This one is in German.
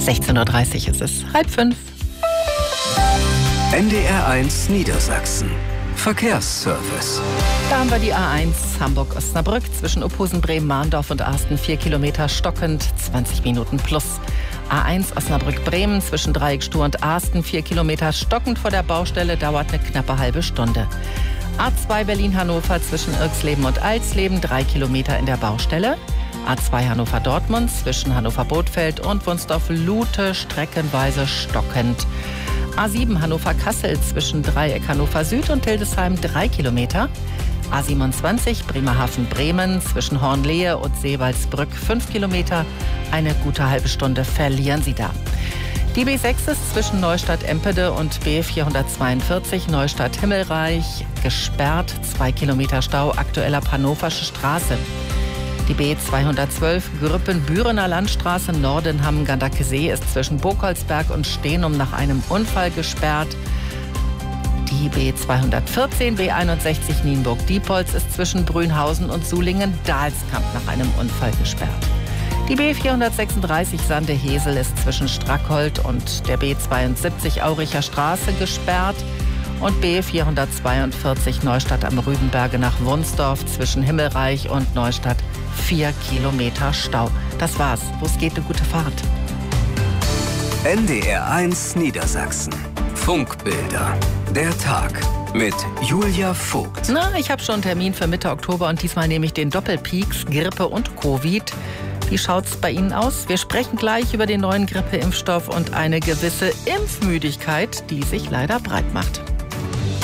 16:30 Uhr ist es, 4:30. NDR1 Niedersachsen. Verkehrsservice. Da haben wir die A1 Hamburg-Osnabrück zwischen Uphusen, Bremen, Mahndorf und Arsten 4 Kilometer stockend, 20 Minuten plus. A1 Osnabrück-Bremen zwischen Dreieckstuhl und Arsten 4 Kilometer stockend vor der Baustelle, dauert eine knappe halbe Stunde. A2 Berlin-Hannover zwischen Irxleben und Alsleben 3 Kilometer in der Baustelle. A2 Hannover-Dortmund zwischen Hannover-Bothfeld und Wunsdorf-Lute streckenweise stockend. A7 Hannover-Kassel zwischen Dreieck Hannover Süd und Hildesheim 3 Kilometer. A27 Bremerhaven-Bremen zwischen Hornlehe und Seewaldsbrück 5 Kilometer. Eine gute halbe Stunde verlieren Sie da. Die B6 ist zwischen Neustadt-Empede und B442 Neustadt-Himmelreich gesperrt. 2 Kilometer Stau aktuell ab Hannoversche Straße. Die B212 Grüppen-Bürener Landstraße Nordenham-Gandakesee ist zwischen Burgholzberg und Steenum nach einem Unfall gesperrt. Die B214 B61 Nienburg-Diepholz ist zwischen Brünhausen und Sulingen-Dalskamp nach einem Unfall gesperrt. Die B436 Sande-Hesel ist zwischen Strackholt und der B72 Auricher Straße gesperrt. Und B442 Neustadt am Rübenberge nach Wunsdorf zwischen Himmelreich und Neustadt 4 Kilometer Stau. Das war's. Los geht, eine gute Fahrt. NDR1 Niedersachsen. Funkbilder. Der Tag mit Julia Vogt. Ich habe schon einen Termin für Mitte Oktober und diesmal nehme ich den Doppelpeaks, Grippe und Covid. Wie schaut's bei Ihnen aus? Wir sprechen gleich über den neuen Grippeimpfstoff und eine gewisse Impfmüdigkeit, die sich leider breit macht.